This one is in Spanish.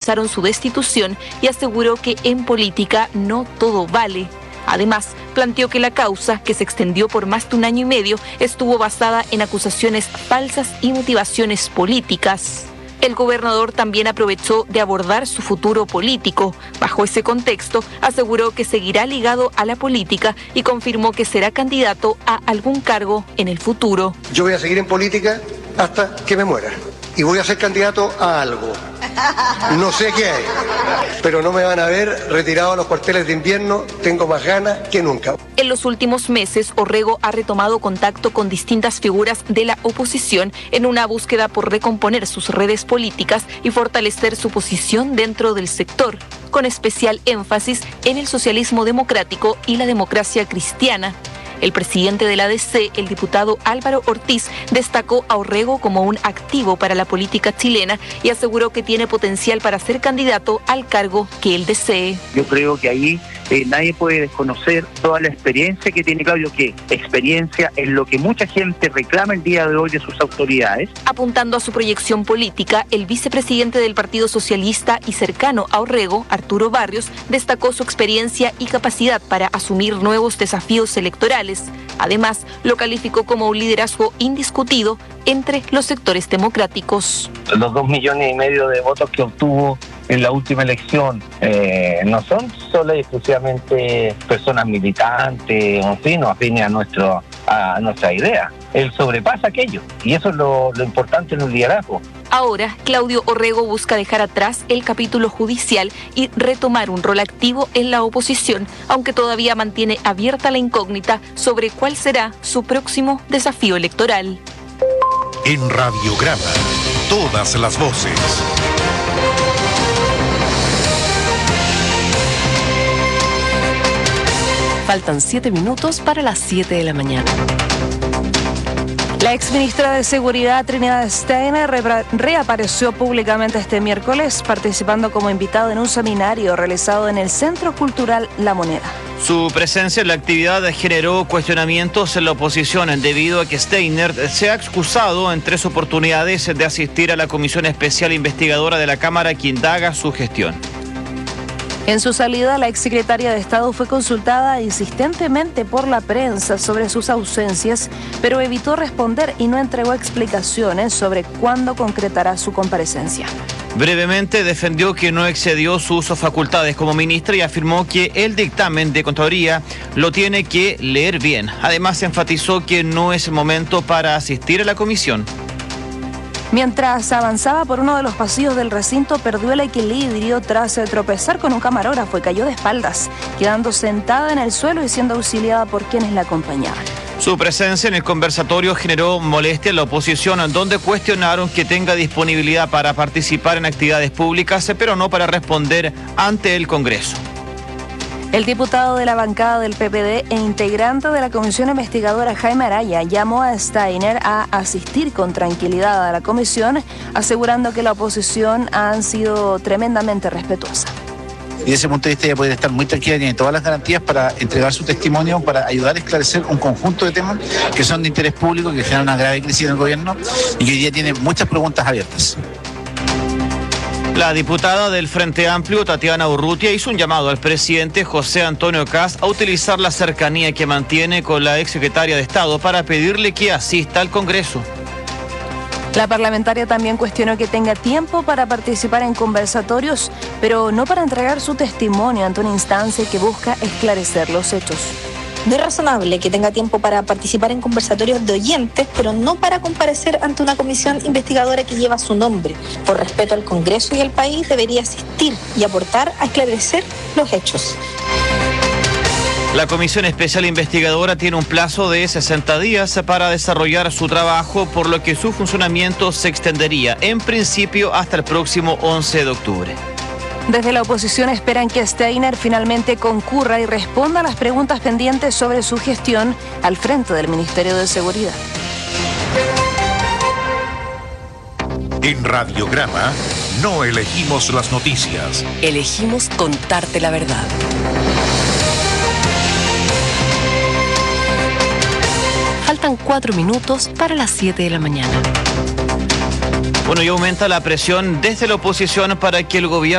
impulsaron su destitución y aseguró que en política no todo vale. Además, planteó que la causa, que se extendió por más de 1 año y medio, estuvo basada en acusaciones falsas y motivaciones políticas. El gobernador también aprovechó de abordar su futuro político. Bajo ese contexto, aseguró que seguirá ligado a la política y confirmó que será candidato a algún cargo en el futuro. Yo voy a seguir en política hasta que me muera y voy a ser candidato a algo. No sé qué hay, pero no me van a ver retirado a los cuarteles de invierno. Tengo más ganas que nunca. En los últimos meses, Orrego ha retomado contacto con distintas figuras de la oposición en una búsqueda por recomponer sus redes políticas y fortalecer su posición dentro del sector, con especial énfasis en el socialismo democrático y la democracia cristiana. El presidente de la ADC, el diputado Álvaro Ortiz, destacó a Orrego como un activo para la política chilena y aseguró que tiene potencial para ser candidato al cargo que él desee. Yo creo que ahí nadie puede desconocer toda la experiencia que tiene Claudio, que experiencia es lo que mucha gente reclama el día de hoy de sus autoridades. Apuntando a su proyección política, el vicepresidente del Partido Socialista y cercano a Orrego, Arturo Barrios, destacó su experiencia y capacidad para asumir nuevos desafíos electorales. Además, lo calificó como un liderazgo indiscutido entre los sectores democráticos. Los 2,5 millones de votos que obtuvo en la última elección no son solo y exclusivamente personas militantes o afines a nuestra idea. Él sobrepasa aquello y eso es lo importante en un liderazgo. Ahora, Claudio Orrego busca dejar atrás el capítulo judicial y retomar un rol activo en la oposición, aunque todavía mantiene abierta la incógnita sobre cuál será su próximo desafío electoral. En Radiograma, todas las voces. Faltan 7 minutos para las 7 de la mañana. La exministra de Seguridad, Trinidad Steiner, reapareció públicamente este miércoles participando como invitado en un seminario realizado en el Centro Cultural La Moneda. Su presencia en la actividad generó cuestionamientos en la oposición debido a que Steiner se ha excusado en 3 oportunidades de asistir a la Comisión Especial Investigadora de la Cámara que indaga su gestión. En su salida, la exsecretaria de Estado fue consultada insistentemente por la prensa sobre sus ausencias, pero evitó responder y no entregó explicaciones sobre cuándo concretará su comparecencia. Brevemente defendió que no excedió sus facultades como ministra y afirmó que el dictamen de Contraloría lo tiene que leer bien. Además, enfatizó que no es el momento para asistir a la comisión. Mientras avanzaba por uno de los pasillos del recinto, perdió el equilibrio tras tropezar con un camarógrafo y cayó de espaldas, quedando sentada en el suelo y siendo auxiliada por quienes la acompañaban. Su presencia en el conversatorio generó molestia en la oposición, donde cuestionaron que tenga disponibilidad para participar en actividades públicas, pero no para responder ante el Congreso. El diputado de la bancada del PPD e integrante de la comisión investigadora Jaime Araya llamó a Steiner a asistir con tranquilidad a la comisión, asegurando que la oposición ha sido tremendamente respetuosa. Y desde ese punto de vista ella puede estar muy tranquila, tiene todas las garantías para entregar su testimonio, para ayudar a esclarecer un conjunto de temas que son de interés público, que generan una grave crisis en el gobierno y que hoy día tiene muchas preguntas abiertas. La diputada del Frente Amplio, Tatiana Urrutia, hizo un llamado al presidente José Antonio Kast a utilizar la cercanía que mantiene con la exsecretaria de Estado para pedirle que asista al Congreso. La parlamentaria también cuestionó que tenga tiempo para participar en conversatorios, pero no para entregar su testimonio ante una instancia que busca esclarecer los hechos. No es razonable que tenga tiempo para participar en conversatorios de oyentes, pero no para comparecer ante una comisión investigadora que lleva su nombre. Por respeto al Congreso y al país, debería asistir y aportar a esclarecer los hechos. La Comisión Especial Investigadora tiene un plazo de 60 días para desarrollar su trabajo, por lo que su funcionamiento se extendería en principio hasta el próximo 11 de octubre. Desde la oposición esperan que Steiner finalmente concurra y responda a las preguntas pendientes sobre su gestión al frente del Ministerio de Seguridad. En Radiograma no elegimos las noticias. Elegimos contarte la verdad. Faltan 4 minutos para las 7 de la mañana. Bueno, y aumenta la presión desde la oposición para que el gobierno